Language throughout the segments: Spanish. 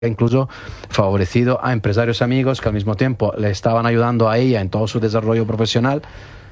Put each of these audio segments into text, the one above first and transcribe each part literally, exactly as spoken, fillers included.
incluso favorecido a empresarios amigos que al mismo tiempo le estaban ayudando a ella en todo su desarrollo profesional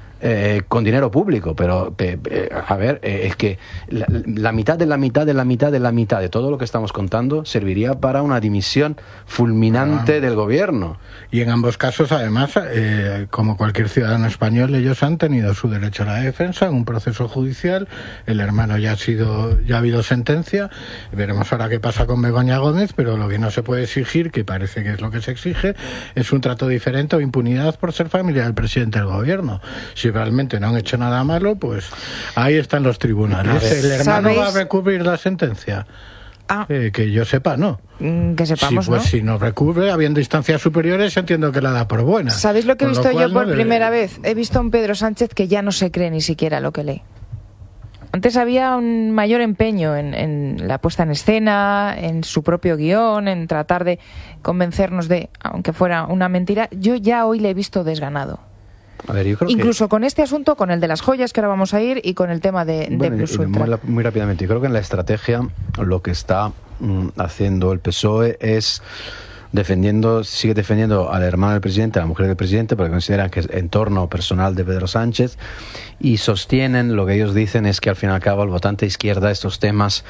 eh, con dinero público. Pero eh, eh, a ver, eh, es que la, la mitad de la mitad de la mitad de la mitad de todo lo que estamos contando serviría para una dimisión fulminante ah. del gobierno. Y en ambos casos, además, eh, como cualquier ciudadano español, ellos han tenido su derecho a la defensa en un proceso judicial. El hermano ya ha sido, ya ha habido sentencia. Veremos ahora qué pasa con Begoña Gómez, pero lo que no se puede exigir, que parece que es lo que se exige, es un trato diferente o impunidad por ser familia del presidente del gobierno. Si realmente no han hecho nada malo, pues ahí están los tribunales. ¿El hermano ¿Sabéis? va a recurrir la sentencia? Ah. Eh, que yo sepa, no. Que sepamos, sí, pues ¿no? Si no recubre, habiendo instancias superiores, entiendo que la da por buena. ¿Sabéis lo que he Con visto lo cual, yo por no primera debe... vez? He visto a un Pedro Sánchez que ya no se cree ni siquiera lo que lee. Antes había un mayor empeño en, en la puesta en escena, en su propio guión, en tratar de convencernos de, aunque fuera una mentira. Yo ya hoy le he visto desganado. A ver, yo creo Incluso que... con este asunto, con el de las joyas, que ahora vamos a ir, y con el tema de, bueno, de Plus Ultra. Muy, muy rápidamente, yo creo que en la estrategia lo que está mm, haciendo el P S O E es defendiendo, sigue defendiendo al hermano del presidente, a la mujer del presidente, porque consideran que es entorno personal de Pedro Sánchez, y sostienen, lo que ellos dicen es que al fin y al cabo el votante izquierda estos temas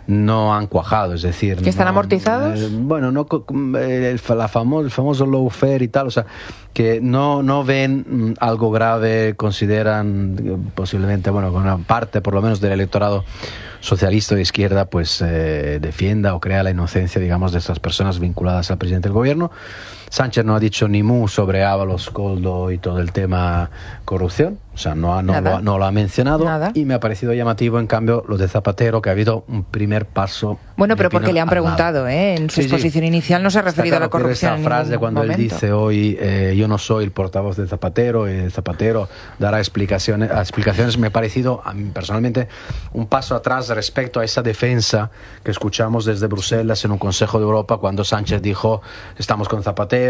no han cuajado, es decir... ¿Que están no, amortizados? Eh, bueno, no el, la famo, el famoso lawfare y tal, o sea, que no, no ven mm, algo grave, consideran posiblemente, bueno, con una parte por lo menos del electorado socialista de izquierda, pues eh, defienda o crea la inocencia, digamos, de estas personas vinculadas al presidente del gobierno. Sánchez no ha dicho ni mu sobre Ábalos, Koldo y todo el tema corrupción, o sea, no, no, lo, no lo ha mencionado. Nada. Y me ha parecido llamativo, en cambio, lo de Zapatero, que ha habido un primer paso. Bueno, pero porque le han preguntado, ¿eh? En su sí, exposición sí. inicial no se ha referido claro, a la corrupción. Esa frase cuando momento. él dice hoy, eh, yo no soy el portavoz de Zapatero, y Zapatero dará explicaciones, explicaciones, me ha parecido, a mí personalmente, un paso atrás respecto a esa defensa que escuchamos desde Bruselas en un Consejo de Europa cuando Sánchez dijo, estamos con Zapatero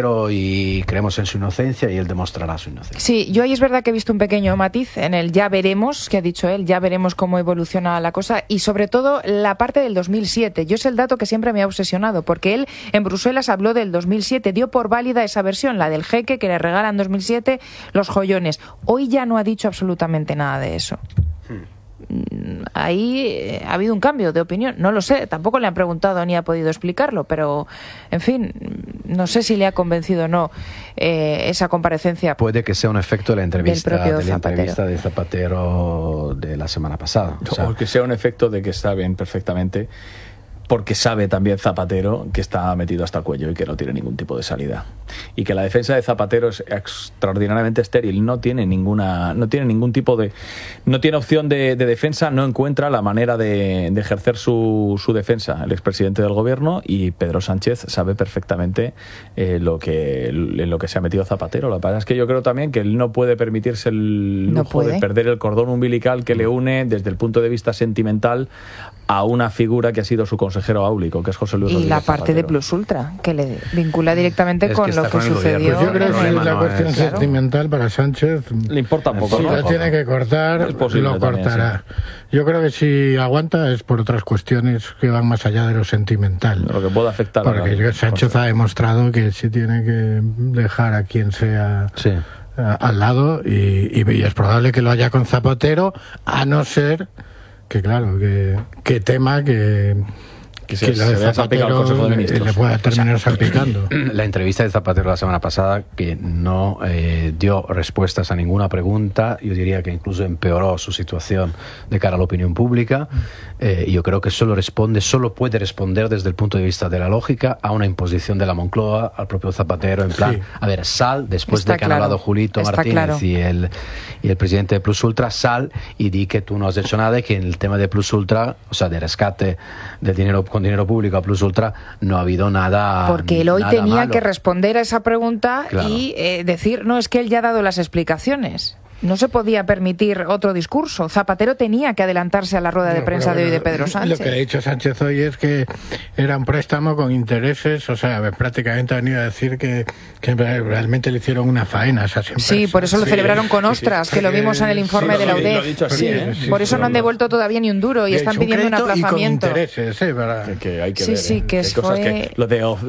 y creemos en su inocencia y él demostrará su inocencia. Sí, yo ahí es verdad que he visto un pequeño matiz en el ya veremos, que ha dicho él, ya veremos cómo evoluciona la cosa, y sobre todo la parte del dos mil siete. Yo es el dato que siempre me ha obsesionado, porque él en Bruselas habló del dos mil siete, dio por válida esa versión, la del jeque que le regalan en dos mil siete los joyones. Hoy ya no ha dicho absolutamente nada de eso. Hmm. Ahí eh, ha habido un cambio de opinión, no lo sé, tampoco le han preguntado ni ha podido explicarlo, pero en fin, no sé si le ha convencido o no eh, esa comparecencia. Puede que sea un efecto de la entrevista, del de, la entrevista de Zapatero de la semana pasada, o, sea, o que sea un efecto de que saben perfectamente, porque sabe también Zapatero que está metido hasta el cuello y que no tiene ningún tipo de salida, y que la defensa de Zapatero es extraordinariamente estéril, no tiene ninguna, no tiene ningún tipo de, no tiene opción de, de defensa, no encuentra la manera de, de ejercer su, su defensa el expresidente del gobierno, y Pedro Sánchez sabe perfectamente eh, lo que en lo que se ha metido Zapatero. Lo que pasa es que yo creo también que él no puede permitirse el lujo no de perder el cordón umbilical que le une desde el punto de vista sentimental a una figura que ha sido su consejero áulico, que es José Luis y Rodríguez la parte Zapatero. de Plus Ultra, que le vincula directamente es con que lo que con sucedió. Pues yo creo que no, la no, cuestión es, sentimental claro. para Sánchez le importa poco. Si ¿no? la tiene que cortar, lo cortará. Sí. Yo creo que si aguanta es por otras cuestiones que van más allá de lo sentimental. Lo que puede afectar. Porque a la Sánchez cosa. ha demostrado que si tiene que dejar a quien sea sí. a, al lado y, y, y es probable que lo haya con Zapatero, a no ser que claro, que, que tema que, que, se, que se vea salpicado el Consejo de Ministros. Le pueda terminar salpicando. La entrevista de Zapatero la semana pasada, que no eh, dio respuestas a ninguna pregunta, yo diría que incluso empeoró su situación de cara a la opinión pública, eh, y yo creo que solo responde, solo puede responder desde el punto de vista de la lógica a una imposición de la Moncloa al propio Zapatero, en plan, sí. a ver, sal, después Está de que claro. han hablado Julito Está Martínez claro. y, el, y el presidente de Plus Ultra, sal y di que tú no has hecho nada y que en el tema de Plus Ultra, o sea, de rescate del dinero con dinero público a Plus Ultra, no ha habido nada. Porque él hoy tenía malo. que responder a esa pregunta claro. y eh, decir, no, es que él ya ha dado las explicaciones. no se podía permitir otro discurso. Zapatero tenía que adelantarse a la rueda de No, prensa de hoy de Pedro Lo Sánchez. que ha dicho Sánchez hoy es que era un préstamo con intereses, o sea, prácticamente ha venido a decir que, que realmente le hicieron una faena a esas empresas. Sí, por eso lo Sí, celebraron con sí, ostras, sí. que lo vimos en el informe Sí, de la lo- U D E F. lo ha dicho así, Sí, ¿eh? Sí, por sí, eso no han lo- devuelto todavía ni un duro y Es están un pidiendo un crédito y con aplazamiento. intereses, ¿eh? Para... Que, que hay que Sí, ver, sí, ¿eh? que Hay cosas fue- que lo de